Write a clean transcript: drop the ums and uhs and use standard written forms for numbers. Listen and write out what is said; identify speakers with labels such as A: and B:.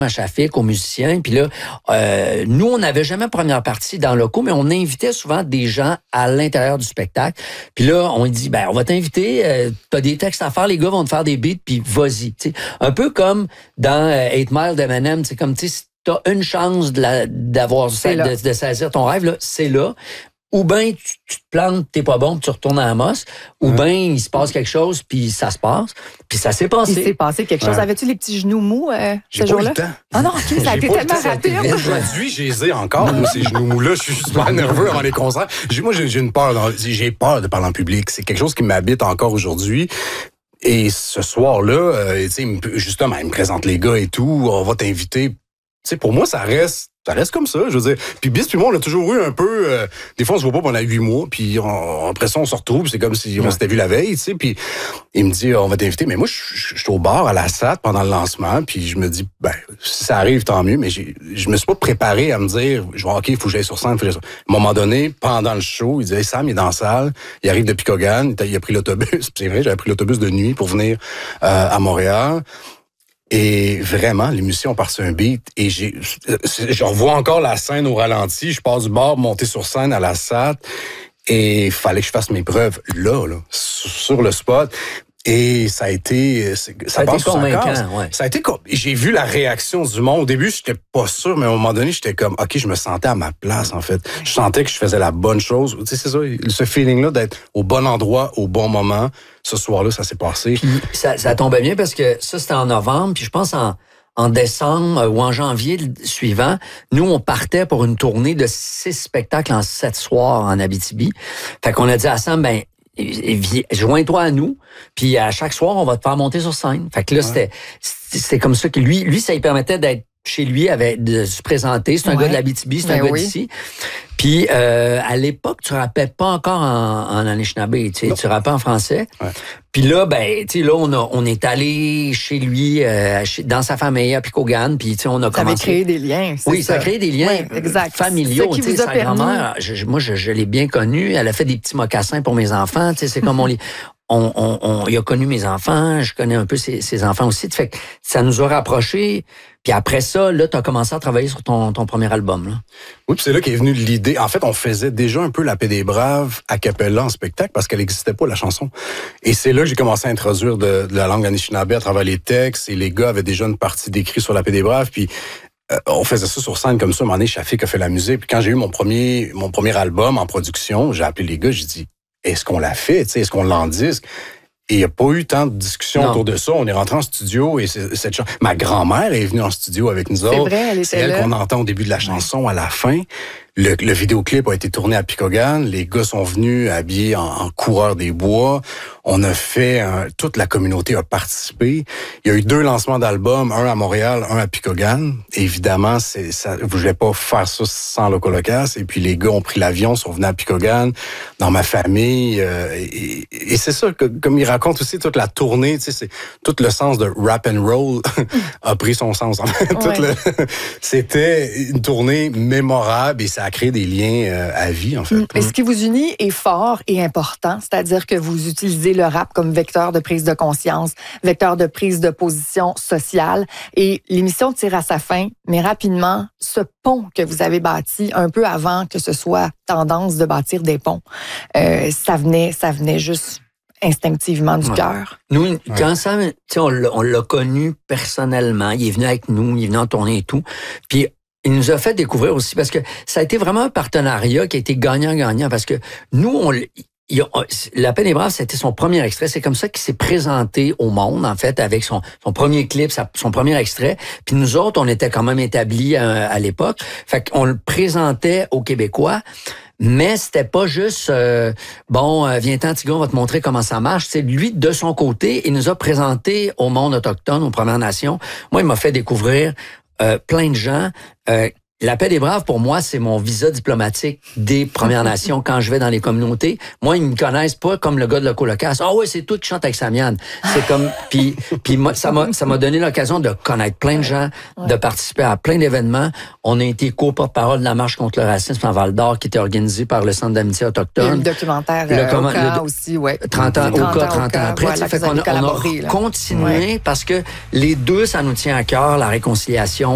A: à Shafik, aux musiciens. Puis là, nous, on n'avait jamais première partie dans le locaux, mais on invitait souvent des gens à l'intérieur du spectacle. Puis là, on dit, on va t'inviter, t'as des textes à faire, les gars vont te faire des beats, puis vas-y. T'sais. Un peu comme dans 8 Mile d'Eminem, c'est comme, tu sais, si t'as une chance de saisir ton rêve, là, c'est là. Ou bien tu te plantes, t'es pas bon, puis tu retournes à Amos. Ou bien il se passe quelque chose, puis ça se passe. Puis ça s'est passé.
B: Il s'est passé quelque chose. Avais-tu les petits genoux mous ce jour-là?
C: J'ai pas eu le temps.
B: Ah non, OK, ça a été tellement rapide.
C: Aujourd'hui, j'ai les ai encore, moi, ces genoux mous-là. Je suis super nerveux avant les concerts. Moi, j'ai une peur. J'ai peur de parler en public. C'est quelque chose qui m'habite encore aujourd'hui. Et ce soir-là, justement, il me présente les gars et tout. On va t'inviter. Tu sais, pour moi, ça reste comme ça, je veux dire. Puis Bis puis moi, on a toujours eu un peu... des fois, on se voit pas pendant 8 mois, puis après ça, on se retrouve, c'est comme si on s'était vu la veille, tu sais. Puis il me dit, on va t'inviter. Mais moi, je suis au bar à la SAT pendant le lancement, puis je me dis, si ça arrive, tant mieux. Mais je me suis pas préparé à me dire, OK, il faut que j'aille sur scène. À un moment donné, pendant le show, il dit, hey, Sam, il est dans la salle, il arrive de Picogan, il a pris l'autobus. C'est vrai, j'avais pris l'autobus de nuit pour venir à Montréal. Et vraiment, les musiciens ont parti un beat et je revois encore la scène au ralenti. Je pars du bar, monter sur scène à la SAT et il fallait que je fasse mes preuves là, sur le spot. Et ça a été...
A: Ça a été convaincant, ouais.
C: Ça a été... J'ai vu la réaction du monde. Au début, j'étais pas sûr, mais à un moment donné, j'étais comme, OK, je me sentais à ma place, en fait. Je sentais que je faisais la bonne chose. Tu sais, c'est ça, ce feeling-là d'être au bon endroit, au bon moment. Ce soir-là, ça s'est passé.
A: Puis ça tombait bien parce que ça, c'était en novembre. Puis je pense en décembre ou en janvier suivant, nous, on partait pour une tournée de 6 spectacles en 7 soirs en Abitibi. Fait qu'on a dit à Sam, joins-toi à nous, puis à chaque soir, on va te faire monter sur scène. Fait que là, c'était comme ça que lui, ça lui permettait d'être chez lui, de se présenter. C'est un gars de l'Abitibi, c'est un gars d'ici. Puis, à l'époque, tu rappais pas encore en Anishinaabe, tu sais, tu rappais en français. Ouais. Puis là, on est allé chez lui, dans sa famille à Picogan, puis tu sais, on a commencé...
B: Ça avait créé des liens,
A: Oui, ça a créé des liens familiaux.
B: Ce qui vous a permis...
A: Sa grand-mère, moi, je l'ai bien connue. Elle a fait des petits mocassins pour mes enfants. Tu sais, c'est comme il a connu mes enfants, je connais un peu ses enfants aussi. Fait que ça nous a rapprochés. Puis après ça, là, tu as commencé à travailler sur ton premier album. Là.
C: Oui, puis c'est là qu'est venue l'idée. En fait, on faisait déjà un peu La Paix des Braves a cappella en spectacle parce qu'elle n'existait pas, la chanson. Et c'est là que j'ai commencé à introduire de la langue Anishinaabe à travers les textes. Et les gars avaient déjà une partie d'écrit sur La Paix des Braves. Puis on faisait ça sur scène comme ça. À un moment donné, Shafik a fait la musique. Puis quand j'ai eu mon premier album en production, j'ai appelé les gars, j'ai dit, est-ce qu'on l'a fait? Est-ce qu'on l'endisque? Et il n'y a pas eu tant de discussions autour de ça. On est rentré en studio et ma grand-mère est venue en studio avec nous autres.
B: C'est vrai, elle était
C: C'est elle qu'on entend au début de la chanson, à la fin. Le vidéoclip a été tourné à Picogan. Les gars sont venus habillés en coureurs des bois. On a fait... toute la communauté a participé. Il y a eu 2 lancements d'albums, un à Montréal, un à Picogan. Évidemment, je ne voulais pas faire ça sans Loco-Locas. Et puis les gars ont pris l'avion, sont venus à Picogan, dans ma famille. Et c'est ça, comme il raconte aussi toute la tournée, tu sais, c'est tout le sens de rap and roll a pris son sens. En fait. Ouais. C'était une tournée mémorable et ça a créé des liens à vie, en fait.
B: Mais ce qui vous unit est fort et important, c'est-à-dire que vous utilisez le rap comme vecteur de prise de conscience, vecteur de prise de position sociale. Et l'émission tire à sa fin, mais rapidement, ce pont que vous avez bâti un peu avant que ce soit tendance de bâtir des ponts, ça venait juste instinctivement du cœur.
A: Nous, quand ça, on l'a connu personnellement, il est venu avec nous, il est venu en tournée et tout, puis il nous a fait découvrir aussi, parce que ça a été vraiment un partenariat qui a été gagnant-gagnant, parce que nous, La Paix des Braves, c'était son premier extrait. C'est comme ça qu'il s'est présenté au monde, en fait, avec son premier clip, son premier extrait. Puis nous autres, on était quand même établis à l'époque. Fait qu'on le présentait aux Québécois. Mais c'était pas juste, viens-t'en, Tigon, on va te montrer comment ça marche. C'est lui, de son côté, il nous a présenté au monde autochtone, aux Premières Nations. Moi, il m'a fait découvrir plein de gens. La Paix des Braves, pour moi, c'est mon visa diplomatique des Premières Nations quand je vais dans les communautés. Moi, ils me connaissent pas comme le gars de Loco-Locas. Ah ouais, c'est toi qui chante avec Samiane. C'est comme, puis moi, ça m'a donné l'occasion de connaître plein de gens, de participer à plein d'événements. On a été co-porte-parole de la marche contre le racisme en Val-d'Or qui était organisée par le Centre d'amitié autochtone.
B: Il y a eu le documentaire aussi,
A: 30 ans après.
B: Voilà,
A: fait qu'on a continué parce que les deux, ça nous tient à cœur, la réconciliation.